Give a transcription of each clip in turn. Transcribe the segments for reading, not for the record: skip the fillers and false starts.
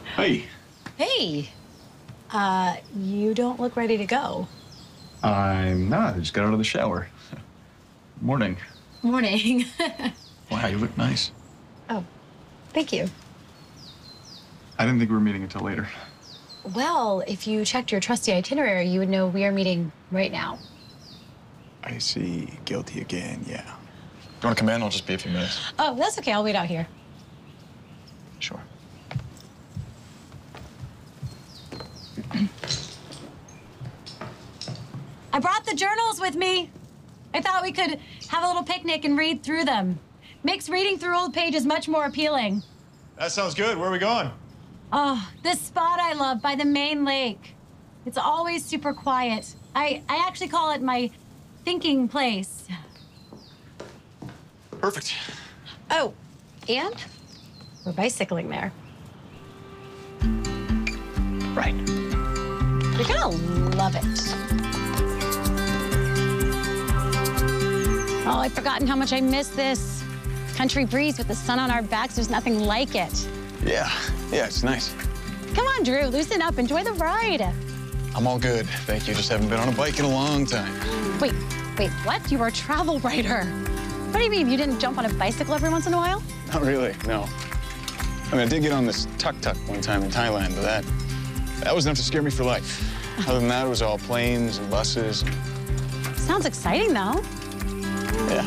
Hey. Hey, you don't look ready to go. I'm not. I just got out of the shower. Morning. Morning. Wow, you look nice. Oh, thank you. I didn't think we were meeting until later. Well, if you checked your trusty itinerary, you would know we are meeting right now. I see. Guilty again, yeah. You want to come in? I'll just be a few minutes. Oh, that's okay. I'll wait out here. Sure. I brought the journals with me. I thought we could have a little picnic and read through them. Makes reading through old pages much more appealing. That sounds good. Where are we going? Oh, this spot I love by the main lake. It's always super quiet. I actually call it my thinking place. Perfect. Oh, and we're bicycling there. Right. You're gonna love it. Oh, I've forgotten how much I miss this. Country breeze with the sun on our backs, there's nothing like it. Yeah, it's nice. Come on, Drew, loosen up, enjoy the ride. I'm all good, thank you. Just haven't been on a bike in a long time. Wait, what? You are a travel writer. What do you mean, you didn't jump on a bicycle every once in a while? Not really, no. I mean, I did get on this tuk-tuk one time in Thailand, but that was enough to scare me for life. Other than that, it was all planes and buses. Sounds exciting, though. Yeah.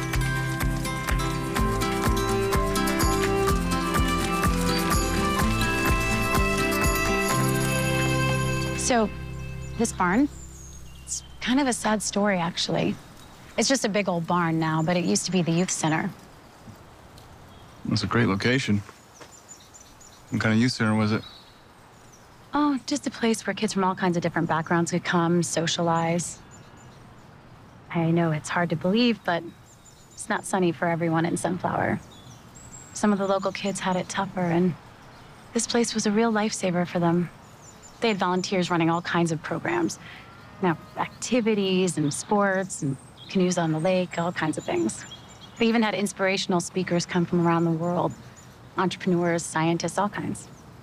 So, this barn, it's kind of a sad story, actually. It's just a big old barn now, but it used to be the youth center. That's a great location. What kind of youth center was it? Oh, just a place where kids from all kinds of different backgrounds could come, socialize. I know it's hard to believe, but it's not sunny for everyone in Sunflower. Some of the local kids had it tougher, and this place was a real lifesaver for them. They had volunteers running all kinds of programs. Activities and sports and canoes on the lake, all kinds of things. They even had inspirational speakers come from around the world. Entrepreneurs, scientists, all kinds.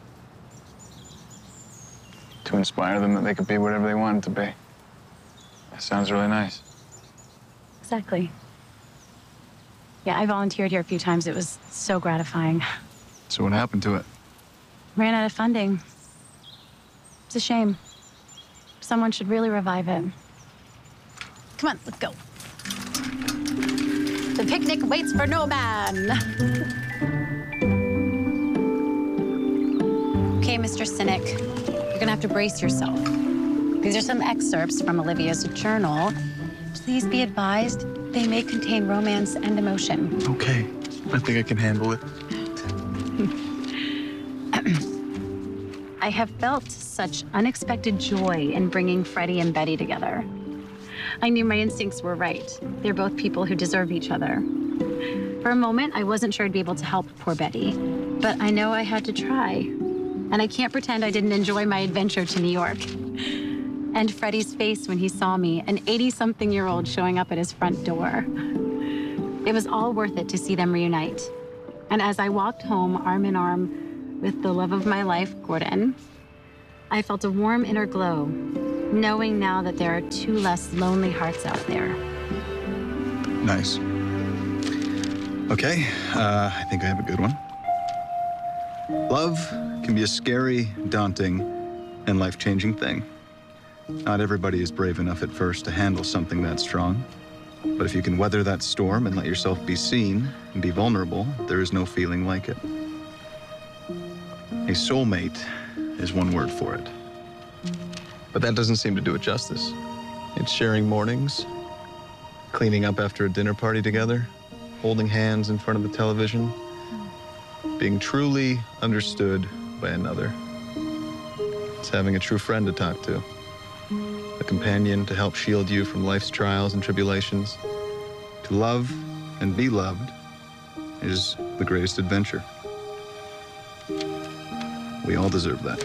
To inspire them that they could be whatever they wanted to be. That sounds really nice. Exactly. Yeah, I volunteered here a few times. It was so gratifying. So what happened to it? Ran out of funding. It's a shame. Someone should really revive it. Come on, let's go. The picnic waits for no man. Okay, Mr. Cynic, you're gonna have to brace yourself. These are some excerpts from Olivia's journal. Please be advised, they may contain romance and emotion. Okay. I think I can handle it. I have felt such unexpected joy in bringing Freddie and Betty together. I knew my instincts were right. They're both people who deserve each other. For a moment, I wasn't sure I'd be able to help poor Betty, but I know I had to try. And I can't pretend I didn't enjoy my adventure to New York. And Freddie's face when he saw me, an 80-something-year-old showing up at his front door. It was all worth it to see them reunite. And as I walked home, arm in arm, with the love of my life, Gordon, I felt a warm inner glow, knowing now that there are two less lonely hearts out there. Nice. Okay, I think I have a good one. Love can be a scary, daunting, and life-changing thing. Not everybody is brave enough at first to handle something that strong. But if you can weather that storm and let yourself be seen and be vulnerable, there is no feeling like it. A soulmate is one word for it. But that doesn't seem to do it justice. It's sharing mornings, cleaning up after a dinner party together, holding hands in front of the television, being truly understood by another. It's having a true friend to talk to, a companion to help shield you from life's trials and tribulations. To love and be loved is the greatest adventure. We all deserve that.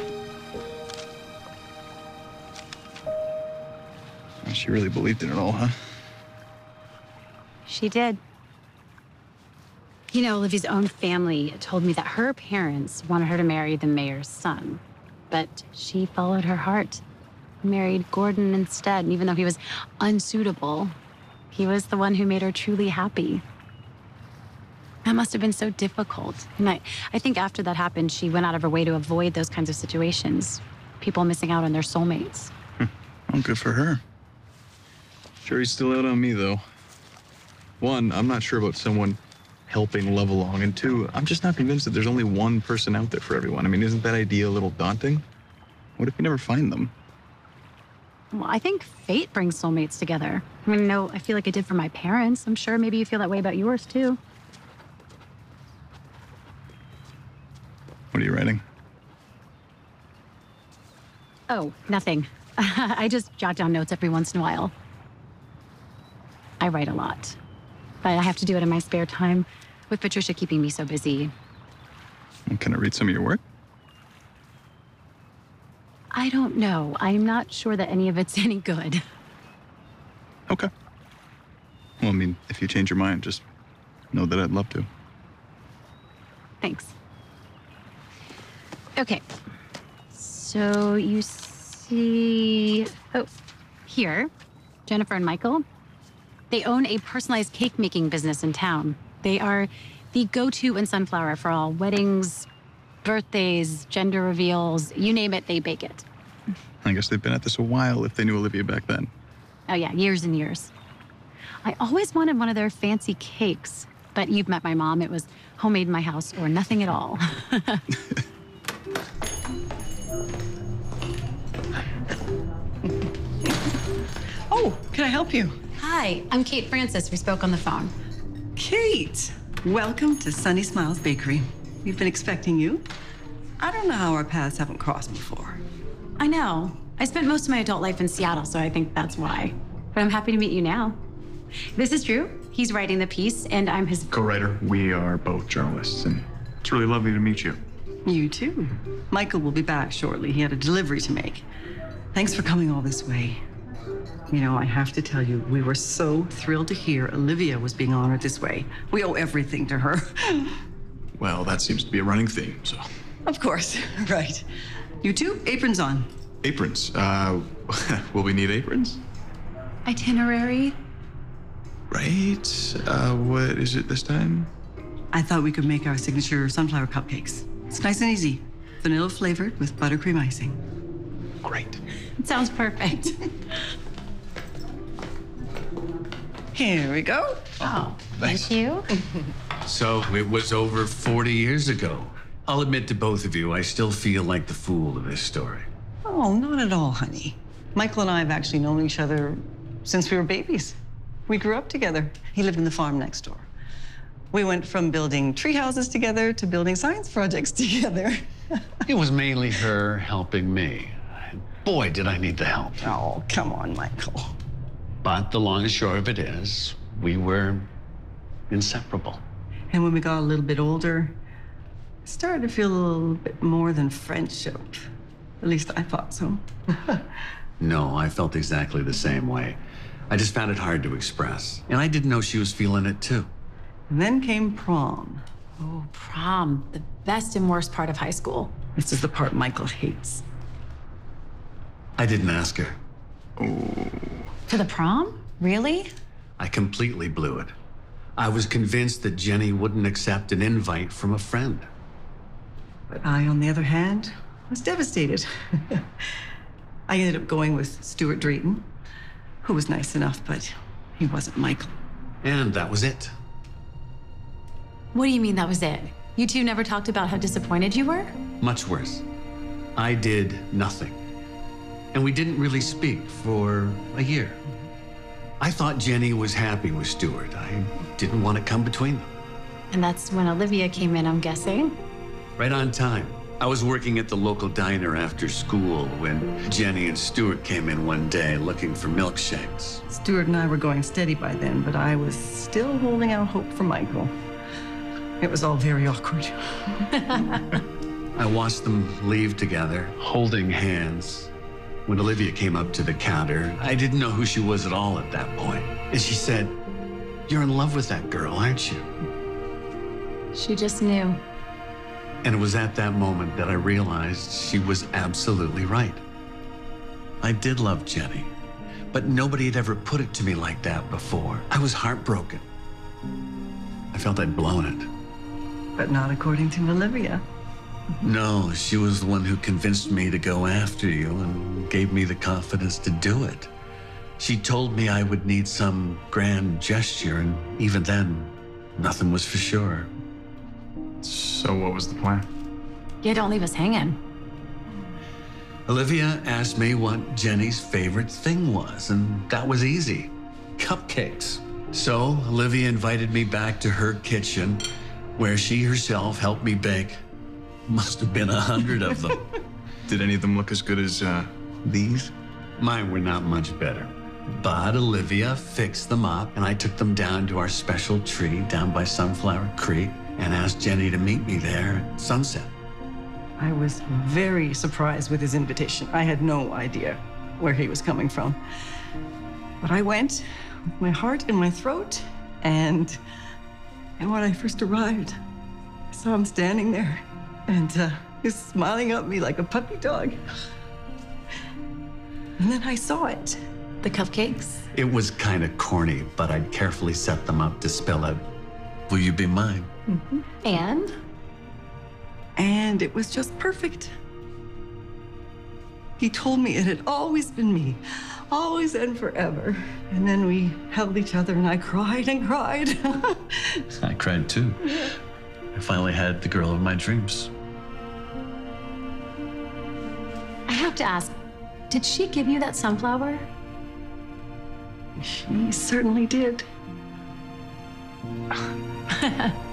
She really believed in it all, huh? She did. You know, Olivia's own family told me that her parents wanted her to marry the mayor's son, but she followed her heart, married Gordon instead. And even though he was unsuitable, he was the one who made her truly happy. That must have been so difficult. And I think after that happened, she went out of her way to avoid those kinds of situations. People missing out on their soulmates. Well, good for her. Jury's still out on me, though. One, I'm not sure about someone helping love along. And two, I'm just not convinced that there's only one person out there for everyone. I mean, isn't that idea a little daunting? What if you never find them? Well, I think fate brings soulmates together. I mean, no, I feel like it did for my parents. I'm sure maybe you feel that way about yours, too. What are you writing? Oh, nothing. I just jot down notes every once in a while. I write a lot, but I have to do it in my spare time with Patricia keeping me so busy. Can I read some of your work? I don't know. I'm not sure that any of it's any good. Okay. Well, I mean, if you change your mind, just know that I'd love to. Thanks. Okay. So you see... Oh, here, Jennifer and Michael. They own a personalized cake-making business in town. They are the go-to in Sunflower for all weddings, birthdays, gender reveals, you name it, they bake it. I guess they've been at this a while if they knew Olivia back then. Oh yeah, years and years. I always wanted one of their fancy cakes, but you've met my mom. It was homemade in my house or nothing at all. Oh, can I help you? Hi, I'm Kate Francis. We spoke on the phone. Kate, welcome to Sunny Smiles Bakery. We've been expecting you. I don't know how our paths haven't crossed before. I know. I spent most of my adult life in Seattle, so I think that's why. But I'm happy to meet you now. This is Drew. He's writing the piece, and I'm his Co-writer. We are both journalists, and it's really lovely to meet you. You too. Michael will be back shortly. He had a delivery to make. Thanks for coming all this way. You know, I have to tell you, we were so thrilled to hear Olivia was being honored this way. We owe everything to her. Well, that seems to be a running theme, so. Of course, right. You two, aprons on. Aprons. Will we need aprons? itinerary. Right. What is it this time? I thought we could make our signature sunflower cupcakes. It's nice and easy. Vanilla flavored with buttercream icing. Great. It sounds perfect. Here we go. Oh, Thanks. thank you. So it was over 40 years ago. I'll admit to both of you, I still feel like the fool of this story. Oh, not at all, honey. Michael and I have actually known each other since we were babies. We grew up together. He lived in the farm next door. We went from building tree houses together to building science projects together. It was mainly her helping me. Boy, did I need the help. Oh, come on, Michael. But the long and short of it is, we were inseparable. And when we got a little bit older, it started to feel a little bit more than friendship. At least I thought so. No, I felt exactly the same way. I just found it hard to express. And I didn't know she was feeling it too. And then came prom. Oh, prom, the best and worst part of high school. This is the part Michael hates. I didn't ask her. To the prom? Really? I completely blew it. I was convinced that Jenny wouldn't accept an invite from a friend. But I, on the other hand, was devastated. I ended up going with Stuart Drayton, who was nice enough, but he wasn't Michael. And that was it. What do you mean that was it? You two never talked about how disappointed you were? Much worse. I did nothing. And we didn't really speak for a year. I thought Jenny was happy with Stuart. I didn't want to come between them. And that's when Olivia came in, I'm guessing. Right on time. I was working at the local diner after school when Jenny and Stuart came in one day looking for milkshakes. Stuart and I were going steady by then, but I was still holding out hope for Michael. It was all very awkward. I watched them leave together, holding hands. When Olivia came up to the counter, I didn't know who she was at all at that point. And she said, "You're in love with that girl, aren't you?" She just knew. And it was at that moment that I realized she was absolutely right. I did love Jenny, but nobody had ever put it to me like that before. I was heartbroken. I felt I'd blown it. But not according to Olivia. No, she was the one who convinced me to go after you and gave me the confidence to do it. She told me I would need some grand gesture, and even then, nothing was for sure. So what was the plan? Yeah, don't leave us hanging. Olivia asked me what Jenny's favorite thing was, and that was easy. Cupcakes. So Olivia invited me back to her kitchen, where she herself helped me bake. Must have been 100 of them. Did any of them look as good as these? Mine were not much better. But Olivia fixed them up, and I took them down to our special tree down by Sunflower Creek and asked Jenny to meet me there at sunset. I was very surprised with his invitation. I had no idea where he was coming from. But I went with my heart in my throat, and when I first arrived, I saw him standing there, and he was smiling at me like a puppy dog. And then I saw it. The cupcakes? It was kind of corny, but I'd carefully set them up to spell out, "Will you be mine?" And? And it was just perfect. He told me it had always been me, always and forever. And then we held each other, and I cried and cried. I cried too. I finally had the girl of my dreams. I have to ask, did she give you that sunflower? She certainly did.